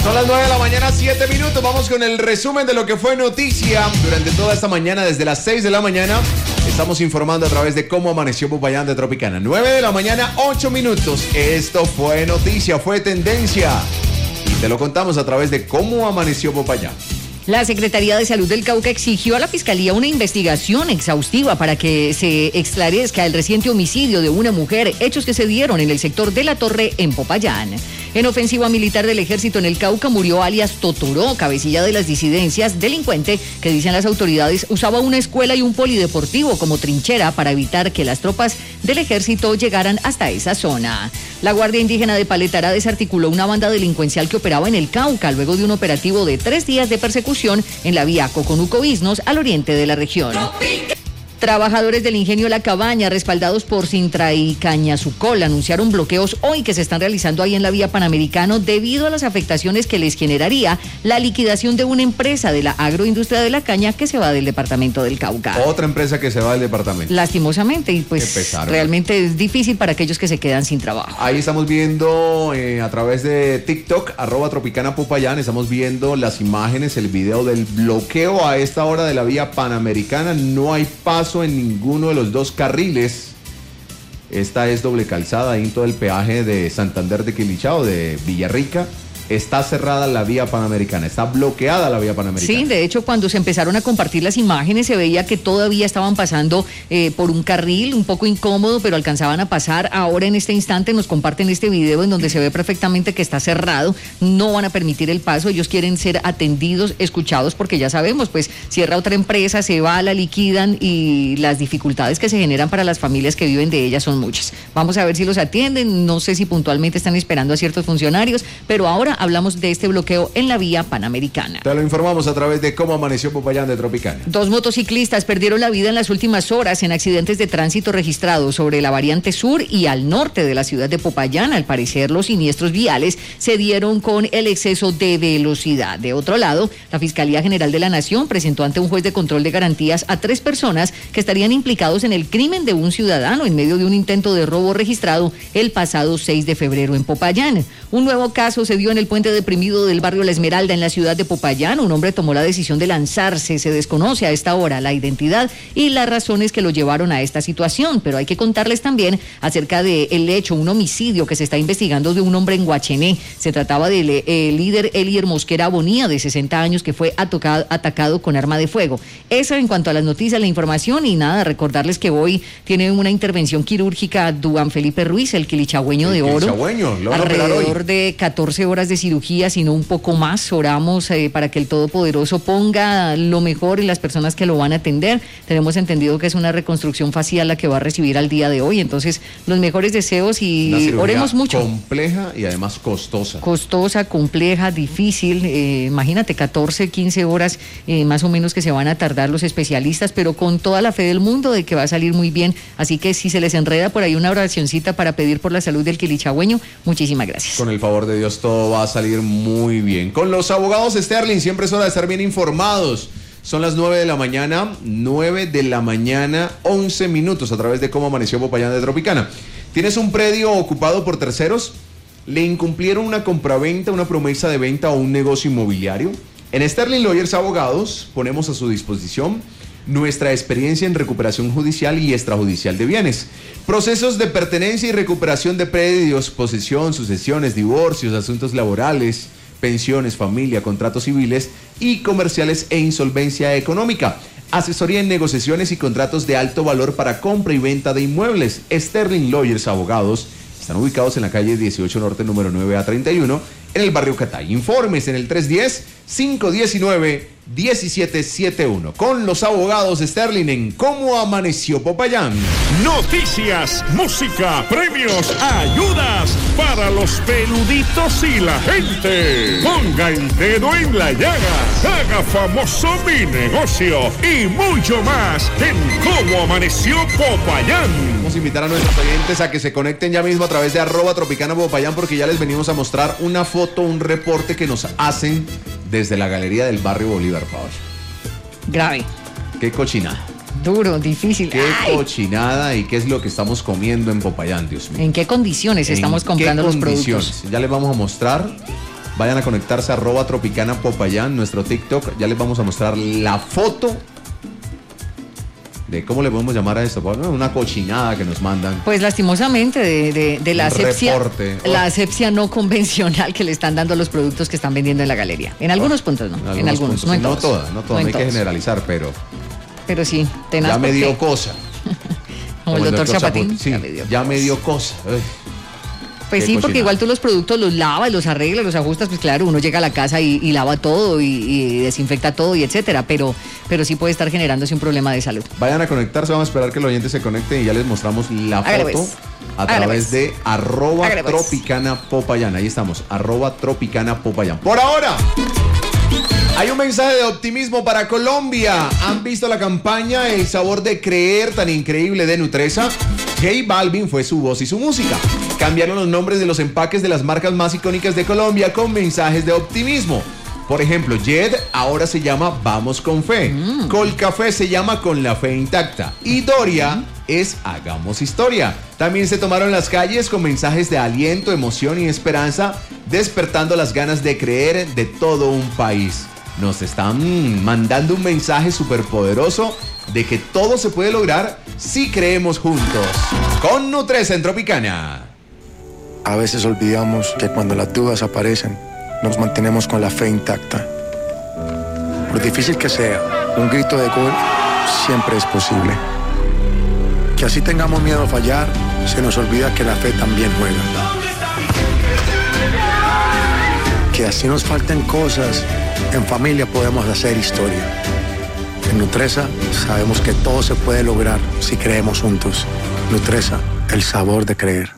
Son las 9 de la mañana, 7 minutos. Vamos con el resumen de lo que fue noticia durante toda esta mañana. Desde las 6 de la mañana estamos informando a través de cómo amaneció Popayán de Tropicana. 9 de la mañana, 8 minutos. Esto fue noticia, fue tendencia. Y te lo contamos a través de cómo amaneció Popayán. La Secretaría de Salud del Cauca exigió a la Fiscalía una investigación exhaustiva para que se esclarezca el reciente homicidio de una mujer, hechos que se dieron en el sector de La Torre, en Popayán. En ofensiva militar del Ejército en el Cauca murió alias Totoró, cabecilla de las disidencias, delincuente que, dicen las autoridades, usaba una escuela y un polideportivo como trinchera para evitar que las tropas del Ejército llegaran hasta esa zona. La Guardia Indígena de Paletara desarticuló una banda delincuencial que operaba en el Cauca luego de un operativo de 3 días de persecución en la vía Coconuco-Iznos, al oriente de la región. Trabajadores del ingenio La Cabaña, respaldados por Sintra y Cañazucol, anunciaron bloqueos hoy que se están realizando ahí en la vía Panamericano debido a las afectaciones que les generaría la liquidación de una empresa de la agroindustria de la caña que se va del departamento del Cauca. Otra empresa que se va del departamento. Lastimosamente, y pues realmente es difícil para aquellos que se quedan sin trabajo. Ahí estamos viendo a través de TikTok, @Tropicana Popayán, estamos viendo las imágenes, el video del bloqueo a esta hora de la vía Panamericana. No hay paso en ninguno de los dos carriles. Esta es doble calzada ahí en todo el peaje de Santander de Quilichao, de Villarrica. Está cerrada la vía Panamericana, está bloqueada la vía Panamericana. Sí, de hecho, cuando se empezaron a compartir las imágenes se veía que todavía estaban pasando por un carril un poco incómodo, pero alcanzaban a pasar. Ahora en este instante nos comparten este video en donde se ve perfectamente que está cerrado, no van a permitir el paso, ellos quieren ser atendidos, escuchados, porque ya sabemos, pues cierra otra empresa, se va, la liquidan y las dificultades que se generan para las familias que viven de ella son muchas. Vamos a ver si los atienden, no sé si puntualmente están esperando a ciertos funcionarios, pero ahora hablamos de este bloqueo en la vía Panamericana. Te lo informamos a través de cómo amaneció Popayán de Tropicana. 2 motociclistas perdieron la vida en las últimas horas en accidentes de tránsito registrados sobre la variante sur y al norte de la ciudad de Popayán. Al parecer, los siniestros viales se dieron con el exceso de velocidad. De otro lado, la Fiscalía General de la Nación presentó ante un juez de control de garantías a 3 personas que estarían implicados en el crimen de un ciudadano en medio de un intento de robo registrado el pasado 6 de febrero en Popayán. Un nuevo caso se dio en el puente deprimido del barrio La Esmeralda en la ciudad de Popayán. Un hombre tomó la decisión de lanzarse. Se desconoce a esta hora la identidad y las razones que lo llevaron a esta situación, pero hay que contarles también acerca del hecho, un homicidio que se está investigando de un hombre en Guachené. Se trataba del líder Elier Mosquera Bonía, de 60 años, que fue atacado con arma de fuego. Eso en cuanto a las noticias, la información, y nada, recordarles que hoy tiene una intervención quirúrgica Duan Felipe Ruiz, el quilichagüeño de oro. Lo van a operar hoy. Alrededor de 14 horas de cirugía, sino un poco más. Oramos para que el Todopoderoso ponga lo mejor en las personas que lo van a atender. Tenemos entendido que es una reconstrucción facial la que va a recibir al día de hoy, entonces los mejores deseos y oremos mucho. Compleja y además costosa. Costosa, compleja, difícil. Imagínate, 14, 15 horas más o menos que se van a tardar los especialistas, pero con toda la fe del mundo de que va a salir muy bien. Así que si se les enreda por ahí una oracioncita para pedir por la salud del quilichagüeño, muchísimas gracias. Con el favor de Dios todo va a salir muy bien. Con los abogados Sterling, siempre es hora de estar bien informados. Son las 9 de la mañana, 11 minutos a través de cómo amaneció Popayán de Tropicana. ¿Tienes un predio ocupado por terceros? ¿Le incumplieron una compraventa, una promesa de venta o un negocio inmobiliario? En Sterling Lawyers Abogados ponemos a su disposición nuestra experiencia en recuperación judicial y extrajudicial de bienes, procesos de pertenencia y recuperación de predios, posesión, sucesiones, divorcios, asuntos laborales, pensiones, familia, contratos civiles y comerciales e insolvencia económica. Asesoría en negociaciones y contratos de alto valor para compra y venta de inmuebles. Sterling Lawyers Abogados están ubicados en la calle 18 Norte, número 9A31, en el barrio Catay. Informes en el 310-519-1771. Con los abogados Sterling en Cómo Amaneció Popayán. Noticias, música, premios, ayudas para los peluditos y la gente. Ponga el dedo en la llaga, haga famoso mi negocio y mucho más en Cómo Amaneció Popayán. Vamos a invitar a nuestros oyentes a que se conecten ya mismo a través de @Tropicana Popayán, porque ya les venimos a mostrar una foto, un reporte que nos hacen desde la galería del barrio Bolívar, Pablo. Grave. Qué cochinada. Duro, difícil. Qué cochinada, y qué es lo que estamos comiendo en Popayán, Dios mío. ¿En qué condiciones estamos comprando los productos? Ya les vamos a mostrar Vayan a conectarse a @Tropicana Popayán, nuestro TikTok. Ya les vamos a mostrar la foto de cómo le podemos llamar a esto, una cochinada que nos mandan. Pues lastimosamente de la asepsia no convencional que le están dando a los productos que están vendiendo en la galería. En algunos puntos no, en algunos, no en todos. No todas, no hay que generalizar, pero sí, tenaz. Ya me dio cosa. Como el doctor Chapatín. Sí, ya me dio cosa. Pues sí, porque igual tú los productos los lavas, los arreglas, los ajustas, pues claro, uno llega a la casa y lava todo y desinfecta todo y etcétera, pero sí puede estar generándose un problema de salud. Vayan a conectarse, vamos a esperar que el oyente se conecte y ya les mostramos la foto a través de @Tropicana Popayán. Ahí estamos, @Tropicana Popayán. Por ahora, hay un mensaje de optimismo para Colombia. ¿Han visto la campaña El Sabor de Creer tan increíble de Nutresa? J Balvin fue su voz y su música. Cambiaron los nombres de los empaques de las marcas más icónicas de Colombia con mensajes de optimismo. Por ejemplo, Jed ahora se llama Vamos con Fe. Colcafé se llama Con la Fe Intacta. Y Doria es Hagamos Historia. También se tomaron las calles con mensajes de aliento, emoción y esperanza, despertando las ganas de creer de todo un país. Nos están mandando un mensaje súper poderoso de que todo se puede lograr si creemos juntos. Con Nutresa en Tropicana. A veces olvidamos que cuando las dudas aparecen, nos mantenemos con la fe intacta. Por difícil que sea, un grito de gol siempre es posible. Que así tengamos miedo a fallar, se nos olvida que la fe también juega. Que así nos falten cosas, en familia podemos hacer historia. En Nutresa sabemos que todo se puede lograr si creemos juntos. Nutresa, el sabor de creer.